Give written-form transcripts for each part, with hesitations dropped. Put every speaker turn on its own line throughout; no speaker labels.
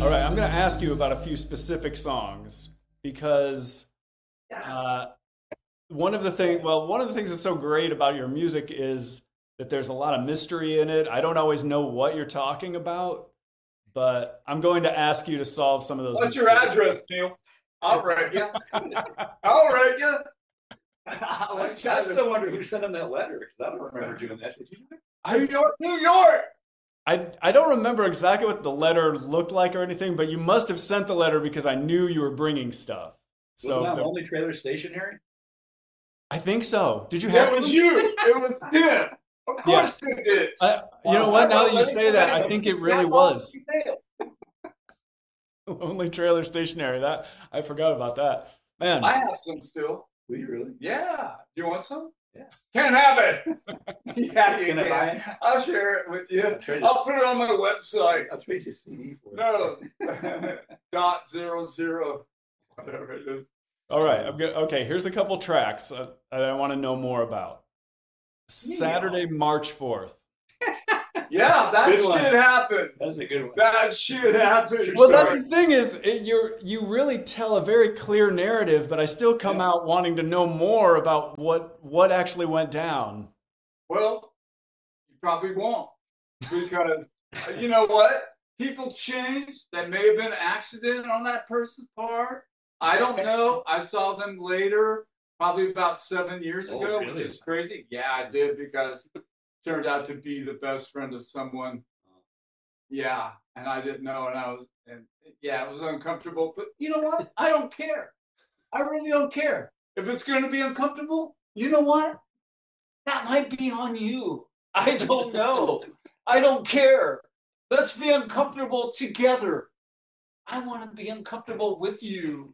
All right, I'm going to ask you about a few specific songs because
Yes.
uh, one of the things that's so great about your music is that there's a lot of mystery in it. I don't always know what you're talking about, but I'm going to ask you to solve some of those
What's your
mysteries.
address, Neil? I'll write you. I'll write you. I still wonder who sent him that letter because I don't remember doing that. Did you? New York, New York.
I don't remember exactly what the letter looked like or anything, but you must have sent the letter because I knew you were bringing stuff.
Wasn't
So
that Lonely Trailer Stationery?
I think so. Did you have
It was
some?
you. It was Tim. Of
Yeah.
course you did.
You know what? Now that you say that, I think it really was Lonely Trailer Stationery. That I forgot about that. Man,
I have some still.
Will you really?
Yeah. You want some?
Yeah.
Can't have it. Yeah, you
Can I buy it?
can. I'll share it with you.
trade
I'll put it on my website.
I'll trade you a CD for it.
No. Dot 00. Whatever it is.
all right. Okay, here's a couple tracks that I want to know more about. Saturday, March 4th.
Yeah, that
Good
shit
one.
happened.
That's a good one.
That shit happened.
True
Well, that's
story.
the thing is, you really tell a very clear narrative, but I still come out wanting to know more about what actually went down.
Well, you probably won't because you know what? People change. That may have been an accident on that person's part. I don't know. I saw them later, probably about 7 years
Oh,
ago,
really?
which is crazy. Yeah, I did because it turned out to be the best friend of someone. Yeah, and I didn't know, and yeah, it was uncomfortable. But you know what? I don't care. I really don't care. If it's going to be uncomfortable, you know what? That might be on you. I don't know. I don't care. Let's be uncomfortable together. I want to be uncomfortable with you.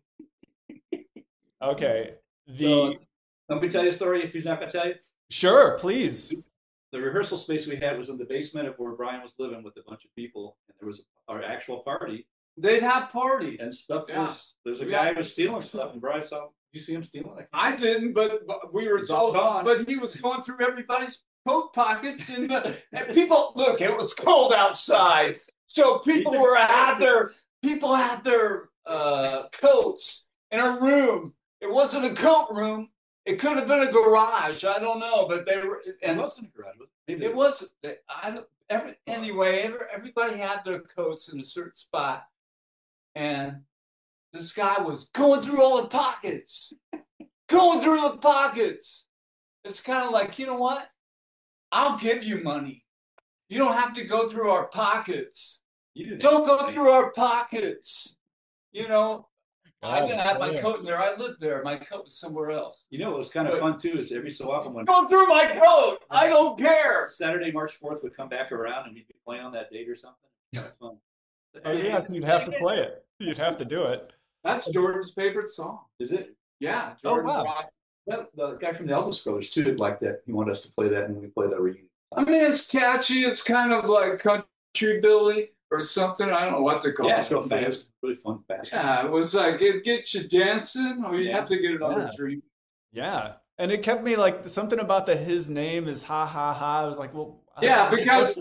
Okay.
So, let me tell you a story if he's not going to tell you.
Sure, please.
The rehearsal space we had was in the basement of where Brian was living with a bunch of people, and there was our actual party
They'd have parties.
and stuff.
Yeah.
There's a
Yeah.
guy who was stealing stuff, and Brian saw. You see him stealing it?
I didn't, but we were
It's all
told.
gone.
But he was going through everybody's coat pockets, and people. Look, it was cold outside, so people had their coats in a room. It wasn't a coat room. It could have been a garage. I don't know, but they were.
And it wasn't a garage. Maybe
It was. I don't. Anyway, everybody had their coats in a certain spot, and this guy was going through all the pockets, going through the pockets. It's kind of like, you know what? I'll give you money. You don't have to go through our pockets.
you didn't.
Don't go through our pockets. You know, I
God,
didn't have my
yeah.
coat in there. I lived there. My coat was somewhere else.
You know what was kind of fun too is every so often when
Go through my coat. I don't care.
Saturday, March 4th would come back around and he'd be playing on that date or something. Kind of fun.
Oh, yes, you'd have to play it. You'd have to do it.
That's Jordan's favorite song.
Is it?
Yeah,
Oh,
Jordan.
wow.
Rock.
The guy from the Elvis Brothers too liked that. He wanted us to play that and we played that reunion.
I mean, it's catchy. It's kind of like country Billy or something. I don't know what to call
Yeah,
it.
it's real fast. Really fun, fast.
Yeah, it was like get you dancing, or you
Yeah.
have to get another
Yeah.
drink.
Yeah. And it kept me like something about his name is ha ha ha. I was like, well,
Yeah, because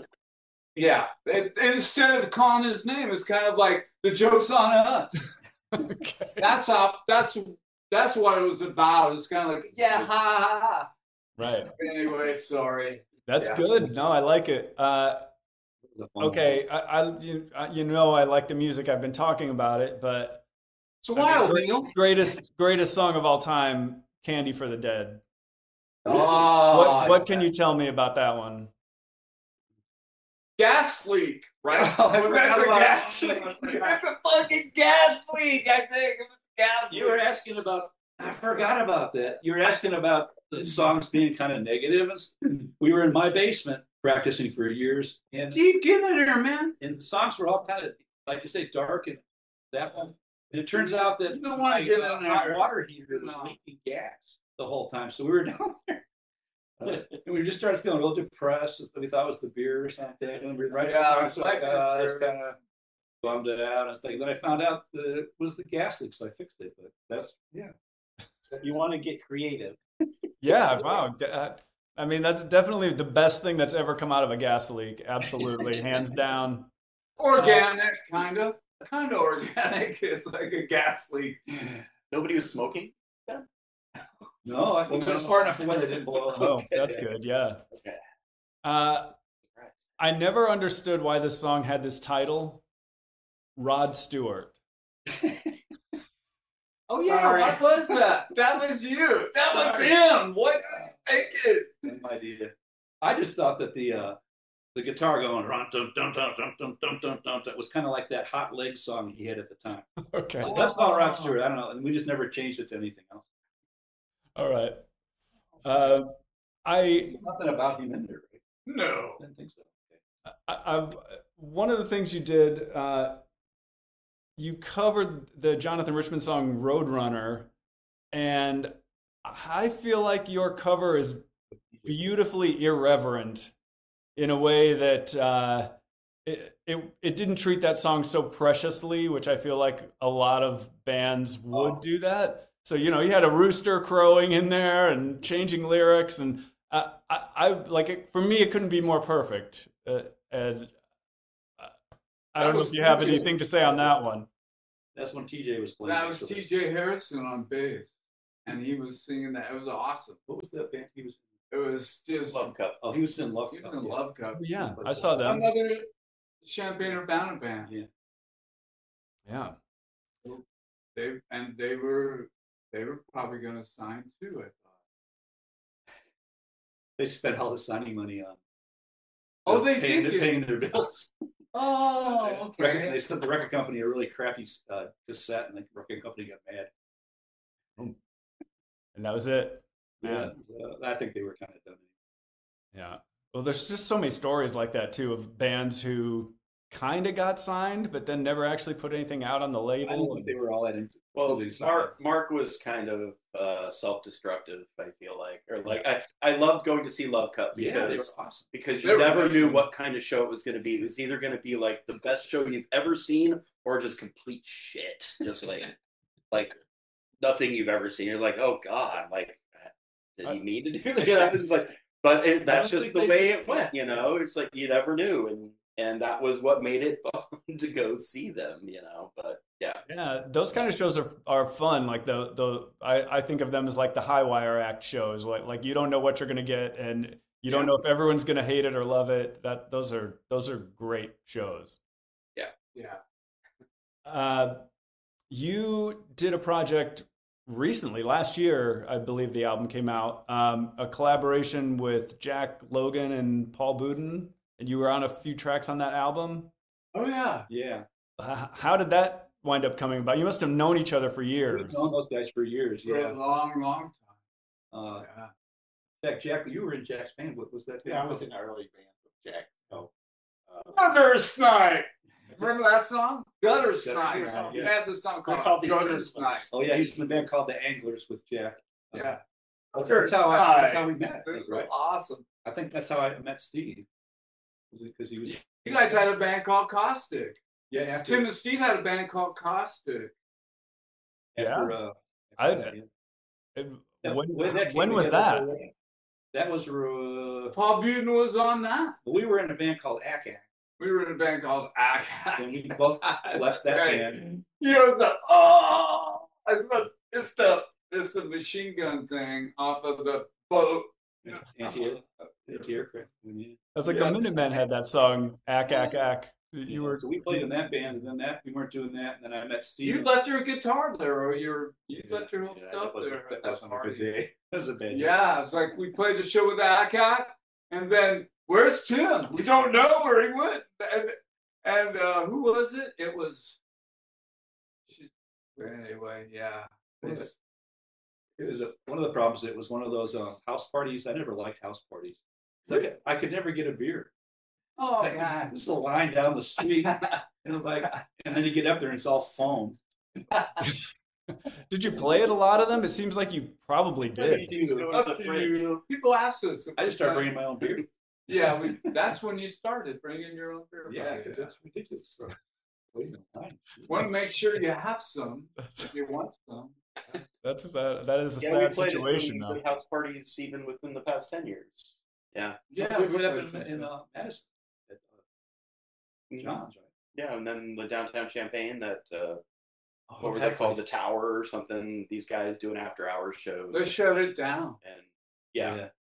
instead of calling his name, it's kind of like the joke's on us.
okay.
That's what it was about. It's kind of like ha ha ha.
Right.
Anyway, sorry.
That's
Yeah.
good. No, I like it.
It was a fun
Okay, you know I like the music. I've been talking about it, but
It's a
I mean,
while, Neil.
greatest song of all time, "Candy for the Dead."
Oh,
What can you tell me about that one?
gas leak, right?
I
Was that the gas leak? It's a fucking gas leak, I think. It was gas
You were
leak.
asking about. I forgot about that. You were asking about the songs being kind of negative. We were in my basement practicing for years, and
Keep getting it here, man.
the songs were all kind of, like you say, dark. And that one, and it turns out that
You don't wanna get in there.
hot water heater was
No.
leaking gas the whole time. So we were down there. And we just started feeling a little depressed. We thought it was the beer or something. And we were right
Yeah,
it's
it's
like,
like
that's
the
kind of bummed it out. And stuff. Then I found out that it was the gas leak, so I fixed it. But that's, yeah.
You want to get creative.
Yeah, wow. I mean, that's definitely the best thing that's ever come out of a gas leak. Absolutely, hands down.
organic, kind of. kind of organic. It's like a gas leak.
Nobody was smoking.
No, I think it was far enough away they didn't blow up.
Oh, that's good. Yeah.
Okay.
I never understood why this song had this title, Rod Stewart.
Oh yeah,
Sorry.
what was that? That was you. That was him. What was thinking?
No idea. I just thought that the guitar going dum dum dum dum dum dum dum dum that was kind of like that Hot Leg song he had at the time.
Okay.
So that's called Rod Stewart. I don't know, and we just never changed it to anything else.
All right. I
Nothing about him in there. Right?
No.
I didn't think so.
one of the things you did, you covered the Jonathan Richman song Roadrunner, and I feel like your cover is beautifully irreverent in a way that it didn't treat that song so preciously, which I feel like a lot of bands would do that. So, you know, you had a rooster crowing in there and changing lyrics, and I like it. For me, it couldn't be more perfect. And I don't know if you have anything to say on that one.
That's when TJ was playing.
That was T.J. Harrison on bass, and he was singing that. It was awesome.
What was that band he was
It was just
Love Cup.
Oh, he was in Love
he was
Cup.
in
yeah.
Love Cup.
Yeah, I saw them.
Another Champaign Urbana band.
Yeah.
Yeah.
They were probably going to sign too. I thought.
They spent all the signing money on.
Oh, they
paying,
did.
paying their bills.
Oh, okay.
They sent the record company a really crappy cassette, and the record company got mad.
And that was it.
Yeah, I think they were kind of done.
Yeah. Well, there's just so many stories like that too of bands who kind of got signed, but then never actually put anything out on the
I don't
label.
think they were all that into.
Well, Mark was kind of self-destructive. I feel like, or like I loved going to see Love Cup
Yeah, they were
because
awesome.
because
They
you
were
never knew
amazing.
what kind of show it was going to be. It was either going to be like the best show you've ever seen, or just complete shit, just like nothing you've ever seen. You're like, oh god, like did he mean to do that? It's like, but that's
don't
just
think
the
they
way
did.
it went. You know, it's like you never knew, and that was what made it fun to go see them. You know, but yeah.
Yeah, those kind of shows are fun. Like I think of them as like the high wire act shows. Like you don't know what you're gonna get, and you don't know if everyone's gonna hate it or love it. Those are great shows.
Yeah.
You did a project recently, last year, I believe the album came out, a collaboration with Jack Logan and Paul Boudin, and you were on a few tracks on that album.
Oh yeah.
Yeah,
How did that wind up coming about? You must have known each other for
we've
years.
known those guys for years.
For
Yeah.
a long, long time.
In
Yeah.
fact, Jack, you were in Jack's band. What was that?
Yeah, I was in an early band with Jack. So,
Gutter Snipe. Remember that song? Gutter
Gutter
Snipe.
Snipe,
We
yeah.
had this song
They're
called
called the
Gutter
Anglers.
Snipe.
Oh yeah, he's in the band called the Anglers with Jack.
Yeah.
That's how we met. I
It
think,
was
right?
awesome.
I think that's how I met Steve. Was it because he was?
You guys had a band called Caustic.
Yeah, after
Tim and Steve had a band called Caustic.
after.
I-
after that, yeah.
When was that?
That was
Paul Buden was on that.
we were in a band called Akak,
We were in a band called Ak.
and we both left that
Right.
band.
You know it's the machine gun thing off of the boat.
Anti-aircraft. Yeah.
That's like
Yeah.
the Minutemen had that song, Ack, Ack, Ack. You were,
So we played in that band, and then we weren't doing that, and then I met Steve.
You left your guitar there, or you left your whole
Yeah,
stuff
that
there at
That was
that
on a good
party.
day. That was a bad day.
Yeah, it's like we played a show with Akak, and then where's Tim? We don't know where he went. And who was it? It was. Anyway, yeah.
It was one of the problems. It was one of those house parties. I never liked house parties. Like I could never get a beer.
Oh God.
There's a line down the street, and it was like, and then you get up there and it's all foam.
did you play at a lot of them? It seems like you probably did.
Up to you. People ask us.
I just started bringing my own beer.
Yeah, that's when you started bringing your own beer.
Yeah, because that's ridiculous. Wait a minute.
Want to make sure you have some if you want some.
That is a
Yeah,
sad
we played
situation,
at
though.
house parties even within the past 10 years. Yeah.
Yeah,
we played up
played
in Madison. At, John's, right?
Yeah, and then the downtown Champaign that
Oh,
what was
that
that called? The
place.
Tower or something. These guys doing after hours shows.
They shut it down.
And yeah,